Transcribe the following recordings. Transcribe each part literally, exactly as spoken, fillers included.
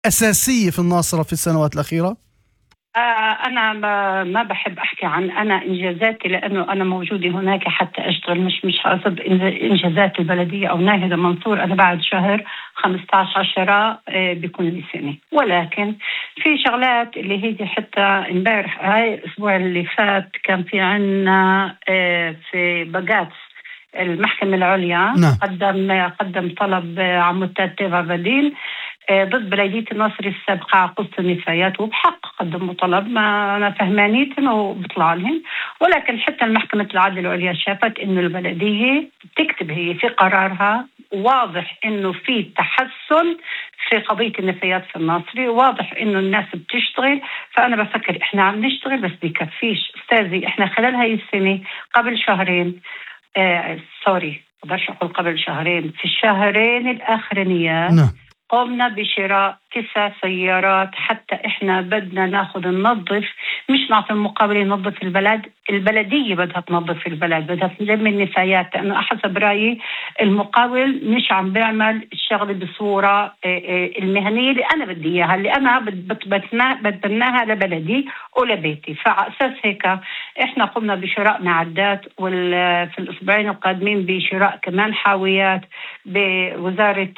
أساسية في الناصرة في السنوات الأخيرة؟ آه أنا ما, ما بحب أحكي عن أنا إنجازاتي، لأنه أنا موجودة هناك حتى أشتغل، مش مش حسب إنجازات البلدية أو ناهضة منصور. أنا بعد شهر خمسة عشر عشرة آه بكل سنة، ولكن في شغلات اللي هي حتى امبارح هاي الأسبوع اللي فات كان في عنا آه في بقاتس المحكمة العليا. نعم. قدم قدم طلب عموتات تيفا بديل ضد بلدية الناصري السابقة على قصة النفايات، وبحق قدموا طلب، ما أنا فهمانيت إنه بيطلع لهم. ولكن حتى المحكمة العدل العليا شافت إنه البلدية تكتب هي في قرارها واضح إنه في تحسن في قضية النفايات في الناصري، واضح إنه الناس بتشتغل. فأنا بفكر إحنا عم نشتغل بس بيكفيش أستاذي. إحنا خلال هاي السنة قبل شهرين آه سوري بدرش أقول قبل شهرين، في الشهرين الأخرانيات نعم. قمنا بشراء تسع سيارات. حتى إحنا بدنا ناخذ ننظف، مش نعطي المقاول ينظف البلد، البلدية بدها تنظف البلد، بدها تلم النفايات، لأنه حسب رأيي المقاول مش عم بيعمل الشغل بصورة المهنية اللي أنا بدي إياها، اللي أنا بتبناها لبلدي ولبيتي. فعساس هيك إحنا قمنا بشراء معدات، وفي الأسبوعين القادمين بشراء كمان حاويات بوزارة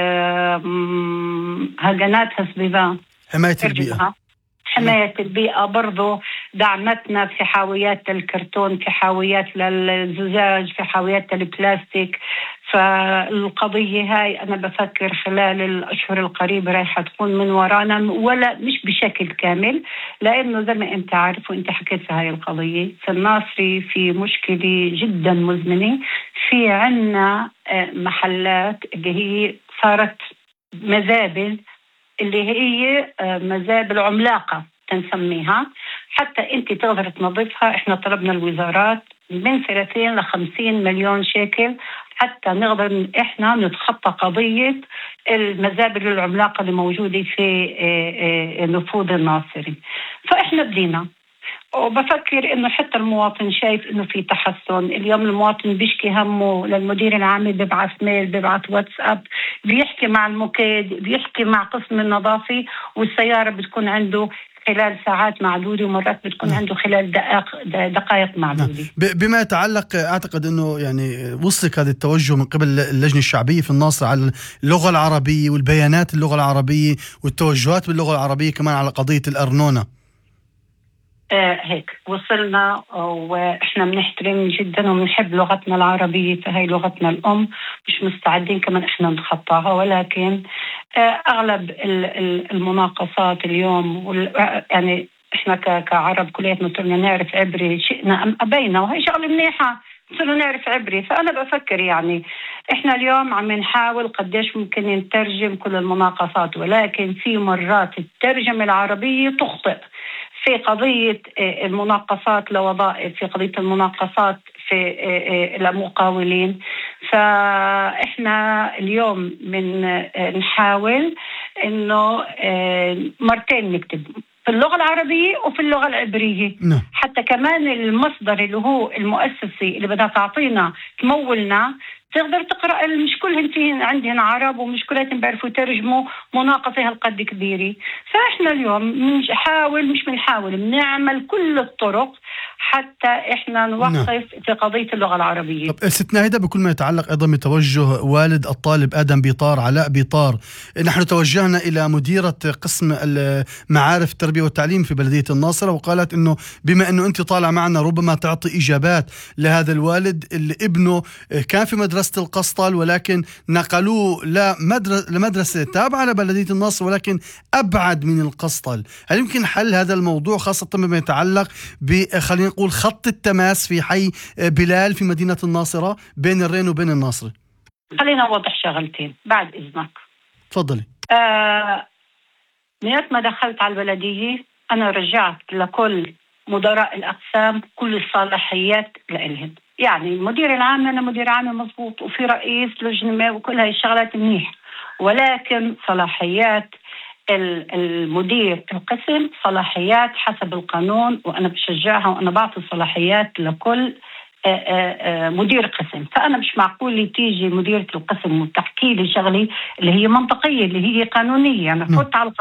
هجنات هسبيبان حماية البيئة. حماية البيئة برضو دعمتنا في حاويات الكرتون، في حاويات للزجاج، في حاويات البلاستيك. فالقضية هاي أنا بفكر خلال الأشهر القريبة رايحة تكون من ورانا، ولا مش بشكل كامل، لأنه زي ما أنت عارف وأنت حكيت في هاي القضية في الناصري في مشكلة جدا مزمنة. في عنا محلات اللي هي صارت مزابل، اللي هي مزابل عملاقة تنسميها، حتى انت تقدر تنظفها. احنا طلبنا الوزارات من ثلاثين لخمسين مليون شيكل حتى نقدر احنا نتخطى قضية المزابل العملاقة اللي موجودة في نفوذ الناصري. فاحنا بدينا، وبفكر انه حتى المواطن شايف انه في تحسن. اليوم المواطن بيشكي همه للمدير العام، بيبعث ميل، بيبعث واتساب، بيحكي مع المكيد، بيحكي مع قسم النظافة، والسيارة بتكون عنده خلال ساعات معدودة، ومرات بتكون نعم. عنده خلال دقائق دقائق معدودة. نعم. بما يتعلق أعتقد أنه يعني وصلك هذا التوجه من قبل اللجنة الشعبية في الناصر على اللغة العربية والبيانات اللغة العربية والتوجهات باللغة العربية، كمان على قضية الأرنونة. آه هيك وصلنا، وإحنا بنحترم جدا وبنحب لغتنا العربية، فهي لغتنا الأم، مش مستعدين كمان إحنا نتخطاها. ولكن آه أغلب المناقصات اليوم يعني إحنا كعرب كلياتنا صرنا نعرف عبري، شئنا أم أبينا، وهي شغلة منيحة، صرنا نعرف عبري. فأنا بفكر يعني إحنا اليوم عم نحاول قديش ممكن نترجم كل المناقصات، ولكن في مرات الترجمة العربية تخطئ في قضية المناقصات لوظائف، في قضية المناقصات في المقاولين. فإحنا اليوم من نحاول إنه مرتين نكتب في اللغة العربية وفي اللغة العبرية. م. حتى كمان المصدر اللي هو المؤسسي اللي بدها تعطينا تمولنا تقدر تقرأ، مش كلهم فيهم عندهم عرب، ومش كلهم بيعرفوا يترجموا مناقصة هالقد كبيرة. فإحنا اليوم بنحاول، مش بنحاول بنعمل كل الطرق حتى إحنا نوقف نعم. في قضية اللغة العربية. طب ست ناهدة، بكل ما يتعلق أيضا بتوجه والد الطالب آدم بيطار علاء بيطار، نحن توجهنا إلى مديرة قسم المعارف التربية والتعليم في بلدية الناصرة، وقالت إنه بما إنه أنت طالع معنا ربما تعطي إجابات لهذا الوالد اللي ابنه كان في مدرسة القسطل، ولكن نقلوه لمدرسة تابعة لبلدية الناصر ولكن أبعد من القسطل. هل يمكن حل هذا الموضوع، خاصة بما يتعلق بخلينا نقول خط التماس في حي بلال في مدينة الناصرة بين الرين وبين الناصر؟ خلينا أوضح شغلتين بعد إذنك. تفضلي. آه من ما دخلت على البلدية أنا رجعت لكل مدراء الأقسام كل الصلاحيات لإلهم، يعني المدير العام أنا مدير عام مضبوط، وفي رئيس لجنة وكل هاي الشغلات منيح، ولكن صلاحيات المدير القسم صلاحيات حسب القانون، وأنا بشجعها وأنا بعطي صلاحيات لكل مدير قسم. فأنا مش معقول لي تيجي مديرة القسم وتحكي لي شغلي اللي هي منطقية اللي هي قانونية. أنا فوت على